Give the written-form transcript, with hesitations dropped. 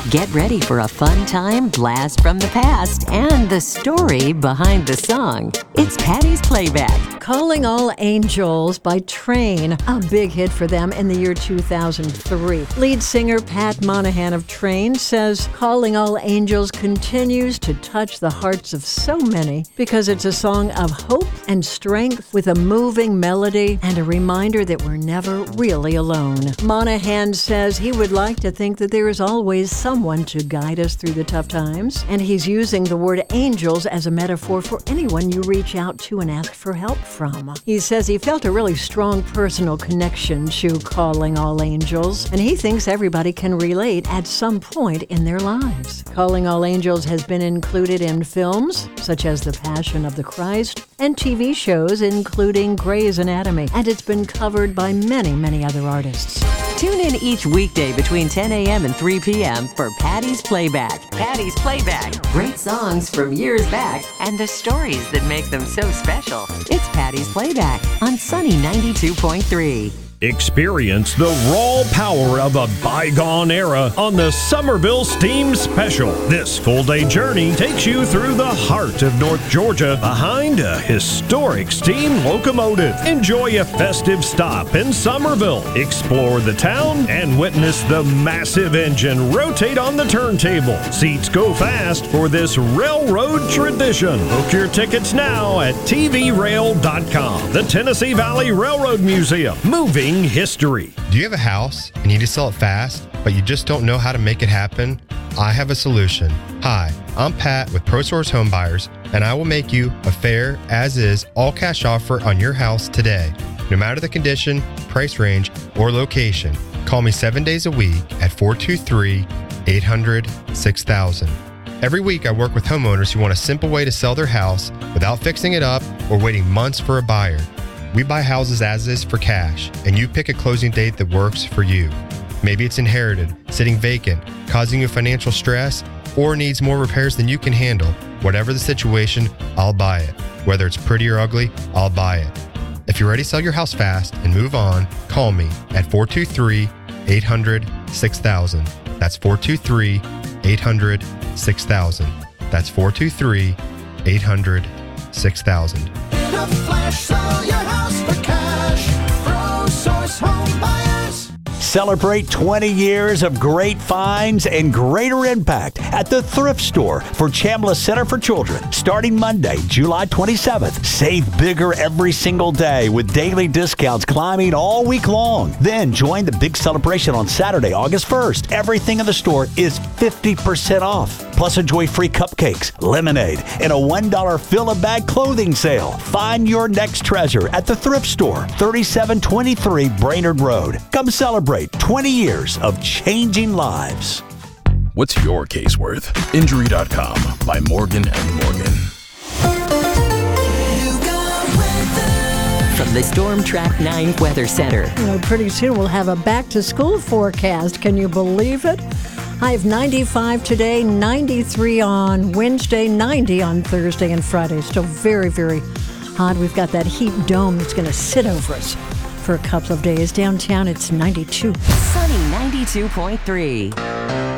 Get ready for a fun time blast from the past and the story behind the song. It's Patty's Playback. Calling All Angels by Train, a big hit for them in the year 2003. Lead singer Pat Monahan of Train says Calling All Angels continues to touch the hearts of so many because it's a song of hope and strength with a moving melody and a reminder that we're never really alone. Monahan says he would like to think that there is always someone to guide us through the tough times, and he's using the word angels as a metaphor for anyone you reach out to and ask for help from. He says he felt a really strong personal connection to Calling All Angels, and he thinks everybody can relate at some point in their lives. Calling All Angels has been included in films such as The Passion of the Christ and TV shows including Grey's Anatomy, and it's been covered by many other artists. Tune in each weekday between 10 a.m. and 3 p.m. for Patty's Playback. Patty's Playback. Great songs from years back and the stories that make them so special. It's Patty's Playback on Sunny 92.3. Experience the raw power of a bygone era on the Somerville Steam Special. This full-day journey takes you through the heart of North Georgia behind a historic steam locomotive. Enjoy a festive stop in Somerville. Explore the town and witness the massive engine rotate on the turntable. Seats go fast for this railroad tradition. Book your tickets now at tvrail.com. The Tennessee Valley Railroad Museum. Moving history. Do you have a house and you need to sell it fast, but you just don't know how to make it happen? I have a solution. Hi, I'm Pat with ProSource Home Buyers, and I will make you a fair, as-is, all-cash offer on your house today. No matter the condition, price range, or location, call me 7 days a week at 423-800-6000. Every week I work with homeowners who want a simple way to sell their house without fixing it up or waiting months for a buyer. We buy houses as is for cash, and you pick a closing date that works for you. Maybe it's inherited, sitting vacant, causing you financial stress, or needs more repairs than you can handle. Whatever the situation, I'll buy it. Whether it's pretty or ugly, I'll buy it. If you're ready to sell your house fast and move on, call me at 423-800-6000. That's 423-800-6000. That's 423-800-6000. In a flash, sell your house for cash. ProSource Home Buyers. Celebrate 20 years of great finds and greater impact at the Thrift Store for Chambliss Center for Children. Starting Monday, July 27th. Save bigger every single day with daily discounts climbing all week long. Then join the big celebration on Saturday, August 1st. Everything in the store is 50% off. Plus enjoy free cupcakes, lemonade, and a $1 fill-a-bag clothing sale. Find your next treasure at the Thrift Store, 3723 Brainerd Road. Come celebrate 20 years of changing lives. What's your case worth? Injury.com by Morgan & Morgan. From the Storm Track 9 Weather Center. Pretty soon we'll have a back-to-school forecast. Can you believe it? High of 95 today, 93 on Wednesday, 90 on Thursday and Friday. Still very hot. We've got that heat dome that's going to sit over us for a couple of days. Downtown, it's 92. Sunny 92.3.